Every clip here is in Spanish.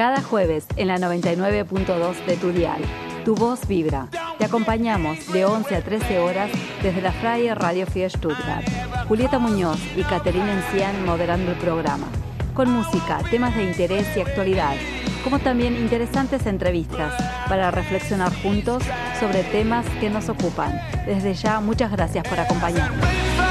Cada jueves en la 99.2 de tu dial, tu voz vibra. Te acompañamos de 11 a 13 horas desde la Freie Radio für Stuttgart. Julieta Muñoz y Caterina Encián moderando el programa. Con música, temas de interés y actualidad, como también interesantes entrevistas para reflexionar juntos sobre temas que nos ocupan. Desde ya, muchas gracias por acompañarnos.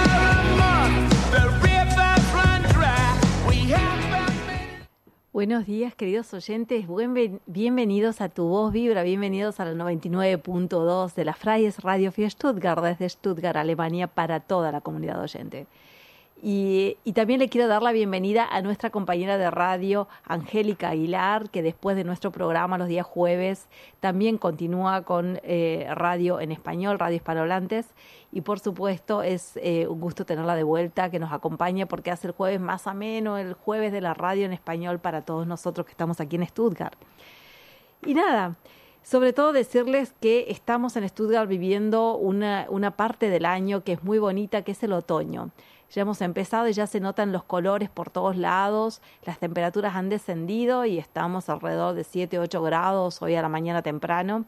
Buenos días, queridos oyentes. Bienvenidos a Tu Voz Vibra, bienvenidos a la 99.2 de la Freie Radio für Stuttgart, desde Stuttgart, Alemania, para toda la comunidad oyente. Y también le quiero dar la bienvenida a nuestra compañera de radio, Angélica Aguilar, que después de nuestro programa los días jueves también continúa con radio en español, radio hispanohablantes. Y por supuesto es un gusto tenerla de vuelta, que nos acompañe porque hace el jueves más ameno, el jueves de la radio en español para todos nosotros que estamos aquí en Stuttgart. Y nada, sobre todo decirles que estamos en Stuttgart viviendo una parte del año que es muy bonita, que es el otoño. Ya hemos empezado y ya se notan los colores por todos lados, las temperaturas han descendido y estamos alrededor de 7-8 grados hoy a la mañana temprano.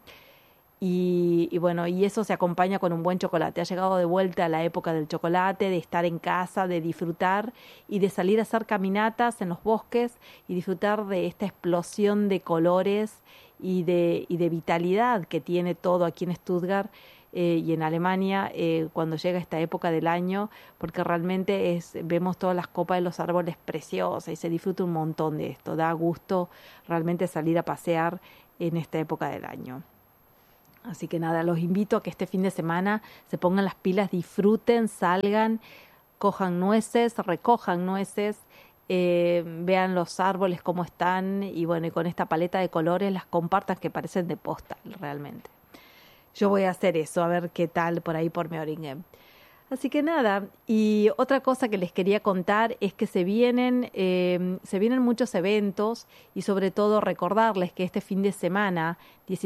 Y bueno, y eso se acompaña con un buen chocolate. Ha llegado de vuelta la época del chocolate, de estar en casa, de disfrutar y de salir a hacer caminatas en los bosques y disfrutar de esta explosión de colores y de vitalidad que tiene todo aquí en Stuttgart y en Alemania cuando llega esta época del año, porque realmente vemos todas las copas de los árboles preciosas y se disfruta un montón de esto. Da gusto realmente salir a pasear en esta época del año. Así que nada, los invito a que este fin de semana se pongan las pilas, disfruten, salgan, cojan nueces, recojan nueces, vean los árboles cómo están y bueno, y con esta paleta de colores las compartan que parecen de postal realmente. Yo voy a hacer eso, a ver qué tal por ahí por Meiringen. Así que nada, y otra cosa que les quería contar es que se vienen muchos eventos y sobre todo recordarles que este fin de semana,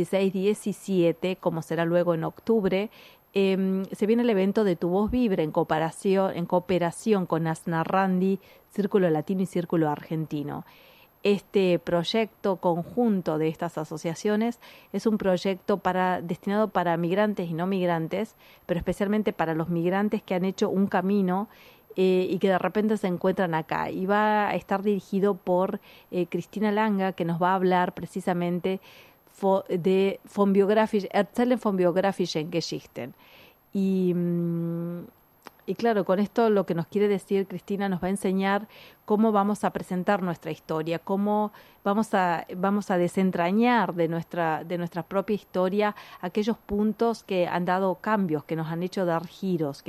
16-17, como será luego en octubre, se viene el evento de Tu Voz Vibra en cooperación con Asnarrandi, Círculo Latino y Círculo Argentino. Este proyecto conjunto de estas asociaciones es un proyecto destinado para migrantes y no migrantes, pero especialmente para los migrantes que han hecho un camino y que de repente se encuentran acá. Y va a estar dirigido por Cristina Langa, que nos va a hablar precisamente de Erzählen von biografischen Geschichten. Y claro, con esto lo que nos quiere decir Cristina nos va a enseñar cómo vamos a presentar nuestra historia, cómo vamos a desentrañar de nuestra propia historia aquellos puntos que han dado cambios, que nos han hecho dar giros,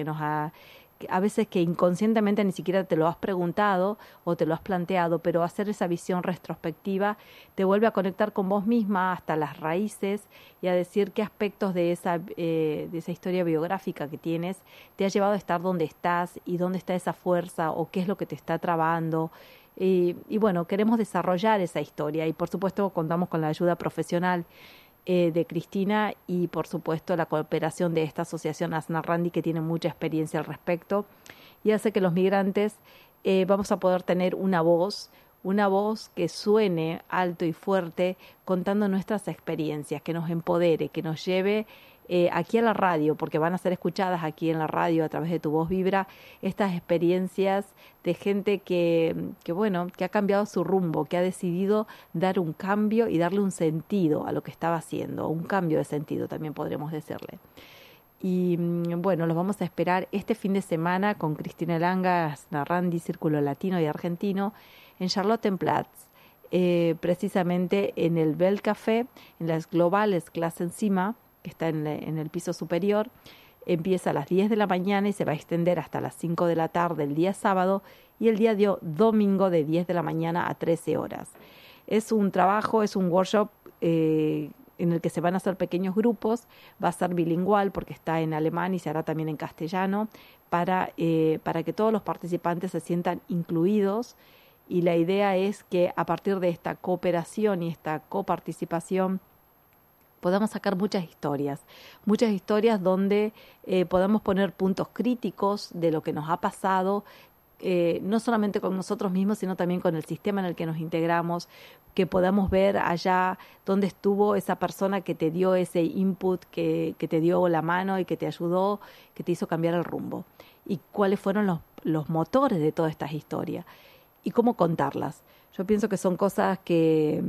a veces que inconscientemente ni siquiera te lo has preguntado o te lo has planteado, pero hacer esa visión retrospectiva te vuelve a conectar con vos misma hasta las raíces y a decir qué aspectos de esa historia biográfica que tienes te ha llevado a estar donde estás y dónde está esa fuerza o qué es lo que te está trabando. Y bueno, queremos desarrollar esa historia y por supuesto contamos con la ayuda profesional de Cristina y por supuesto la cooperación de esta asociación Asnarrandi que tiene mucha experiencia al respecto y hace que los migrantes vamos a poder tener una voz que suene alto y fuerte contando nuestras experiencias, que nos empodere, que nos lleve aquí a la radio, porque van a ser escuchadas aquí en la radio a través de Tu Voz Vibra, estas experiencias de gente que ha cambiado su rumbo, que ha decidido dar un cambio y darle un sentido a lo que estaba haciendo, un cambio de sentido también podremos decirle. Y bueno, los vamos a esperar este fin de semana con Cristina Langa, Asnarrandi, Círculo Latino y Argentino, en Charlottenplatz, precisamente en el Weltcafé, en las Globales Klassenzimmer, que está en el piso superior. Empieza a las 10 de la mañana y se va a extender hasta las 5 de la tarde el día sábado y el día domingo de 10 de la mañana a 13 horas. Es un workshop en el que se van a hacer pequeños grupos, va a ser bilingüal porque está en alemán y se hará también en castellano para que todos los participantes se sientan incluidos y la idea es que a partir de esta cooperación y esta coparticipación podamos sacar muchas historias donde podamos poner puntos críticos de lo que nos ha pasado no solamente con nosotros mismos, sino también con el sistema en el que nos integramos, que podamos ver allá dónde estuvo esa persona que te dio ese input, que te dio la mano y que te ayudó, que te hizo cambiar el rumbo. Y cuáles fueron los motores de todas estas historias y cómo contarlas. Yo pienso que son cosas que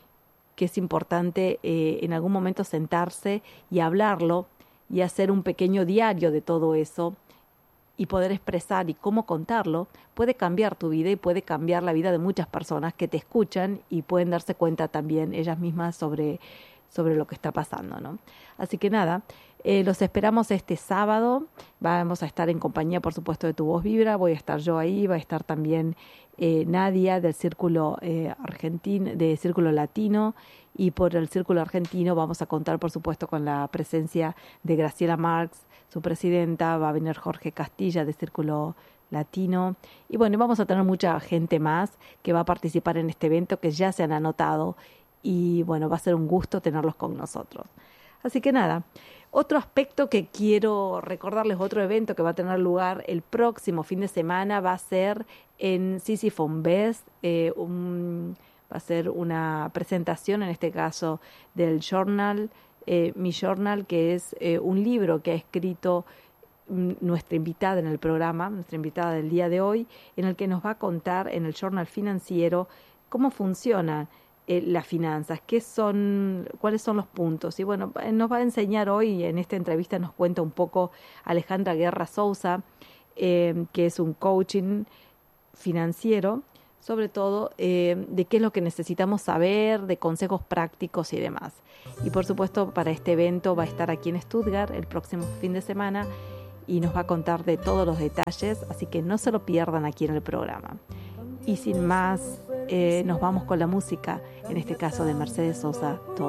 es importante en algún momento sentarse y hablarlo y hacer un pequeño diario de todo eso y poder expresar y cómo contarlo puede cambiar tu vida y puede cambiar la vida de muchas personas que te escuchan y pueden darse cuenta también ellas mismas sobre lo que está pasando, ¿no? Así que nada, los esperamos este sábado. Vamos a estar en compañía, por supuesto, de Tu Voz Vibra. Voy a estar yo ahí, va a estar también Nadia del Círculo Argentino, de Círculo Latino, y por el Círculo Argentino vamos a contar, por supuesto, con la presencia de Graciela Marx, su presidenta. Va a venir Jorge Castilla de Círculo Latino, y bueno, vamos a tener mucha gente más que va a participar en este evento, que ya se han anotado, y bueno, va a ser un gusto tenerlos con nosotros. Así que nada, otro aspecto que quiero recordarles, otro evento que va a tener lugar el próximo fin de semana, va a ser en Sisyphon Best, va a ser una presentación, en este caso, del journal, Mi Journal, que es un libro que ha escrito nuestra invitada en el programa, nuestra invitada del día de hoy, en el que nos va a contar en el journal financiero cómo funciona las finanzas, cuáles son los puntos. Y bueno, nos va a enseñar hoy, en esta entrevista nos cuenta un poco Alejandra Guerra Sousa, que es un coaching financiero, sobre todo de qué es lo que necesitamos saber, de consejos prácticos y demás. Y por supuesto, para este evento va a estar aquí en Stuttgart el próximo fin de semana y nos va a contar de todos los detalles, así que no se lo pierdan aquí en el programa. Y sin más, nos vamos con la música, en este caso de Mercedes Sosa.